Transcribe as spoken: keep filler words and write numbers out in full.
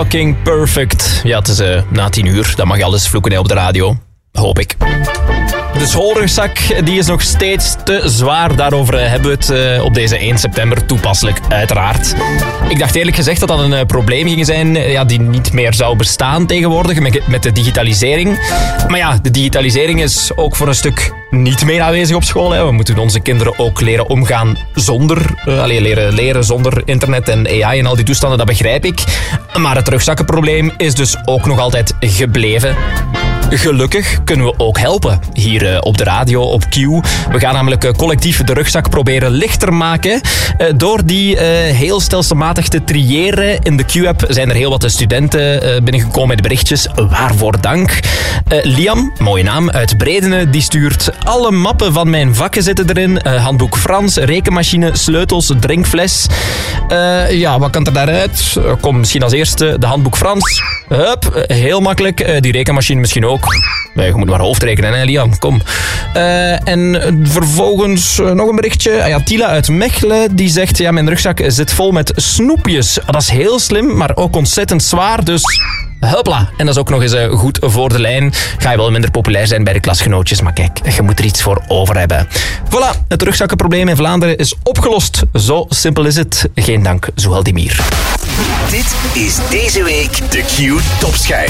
Fucking perfect. Ja, het is uh, na tien uur. Dan mag je alles vloeken hè, op de radio. Hoop ik. De schoolrugzak die is nog steeds te zwaar. Daarover hebben we het uh, op deze één september toepasselijk, uiteraard. Ik dacht eerlijk gezegd dat dat een uh, probleem ging zijn uh, ja, die niet meer zou bestaan tegenwoordig met, met de digitalisering. Maar ja, de digitalisering is ook voor een stuk niet meer aanwezig op school. Hè. We moeten onze kinderen ook leren omgaan zonder, uh, allez, leren leren zonder internet en A I en al die toestanden, dat begrijp ik. Maar het rugzakkenprobleem is dus ook nog altijd gebleven. Gelukkig kunnen we ook helpen hier uh, op de radio, op Q. We gaan namelijk uh, collectief de rugzak proberen lichter maken. Uh, door die uh, heel stelselmatig te triëren. In de Q-app zijn er heel wat studenten uh, binnengekomen met berichtjes. Waarvoor dank. Uh, Liam, mooie naam, uit Bredene, die stuurt alle mappen van mijn vakken zitten erin. Uh, handboek Frans, rekenmachine, sleutels, drinkfles. Uh, ja, wat kan er daaruit? Uh, kom misschien als eerste de handboek Frans. Hup, heel makkelijk. Uh, die rekenmachine misschien ook. Nee, je moet maar hoofdrekenen, hè, Liam, kom. Uh, en vervolgens uh, nog een berichtje. Ah ja, Tila uit Mechelen, die zegt... Ja, mijn rugzak zit vol met snoepjes. Dat is heel slim, maar ook ontzettend zwaar, dus... Hopla. En dat is ook nog eens uh, goed voor de lijn. Ga je wel minder populair zijn bij de klasgenootjes, maar kijk, je moet er iets voor over hebben. Voilà, het rugzakkenprobleem in Vlaanderen is opgelost. Zo simpel is het. Geen dank, Zuhaldimir. Dit is deze week de Q Topschijf.